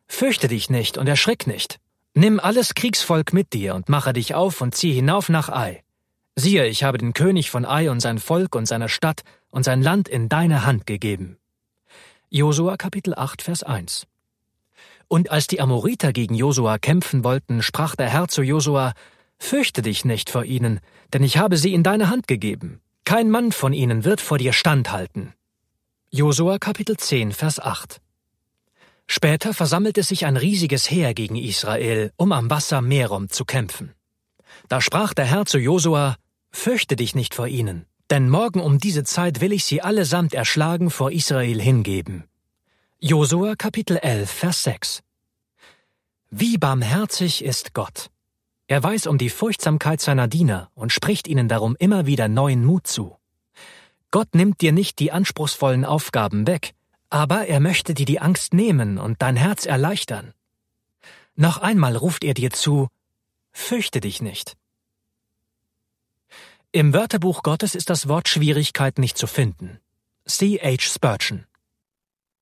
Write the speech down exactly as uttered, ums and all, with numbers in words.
Fürchte dich nicht und erschrick nicht. Nimm alles Kriegsvolk mit dir und mache dich auf und zieh hinauf nach Ai. Siehe, ich habe den König von Ai und sein Volk und seine Stadt und sein Land in deine Hand gegeben. Josua Kapitel acht, Vers eins. Und als die Amoriter gegen Josua kämpfen wollten, sprach der Herr zu Josua: Fürchte dich nicht vor ihnen, denn ich habe sie in deine Hand gegeben. Kein Mann von ihnen wird vor dir standhalten. Josua Kapitel zehn, Vers acht. Später versammelte sich ein riesiges Heer gegen Israel, um am Wasser Merom zu kämpfen. Da sprach der Herr zu Josua: Fürchte dich nicht vor ihnen, denn morgen um diese Zeit will ich sie allesamt erschlagen vor Israel hingeben. Josua Kapitel elf, Vers sechs. Wie barmherzig ist Gott! Er weiß um die Furchtsamkeit seiner Diener und spricht ihnen darum immer wieder neuen Mut zu. Gott nimmt dir nicht die anspruchsvollen Aufgaben weg, aber er möchte dir die Angst nehmen und dein Herz erleichtern. Noch einmal ruft er dir zu: Fürchte dich nicht. Im Wörterbuch Gottes ist das Wort Schwierigkeit nicht zu finden. C H Spurgeon.